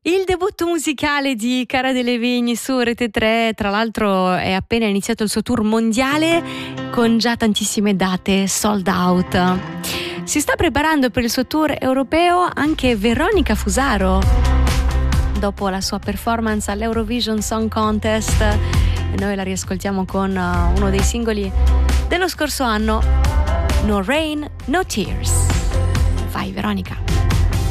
Il debutto musicale di Cara Delevingne su Rete 3, tra l'altro è appena iniziato il suo tour mondiale con già tantissime date sold out. Si sta preparando per il suo tour europeo anche Veronica Fusaro, dopo la sua performance all'Eurovision Song Contest, e noi la riascoltiamo con uno dei singoli dello scorso anno, No Rain, No Tears. Vai Veronica.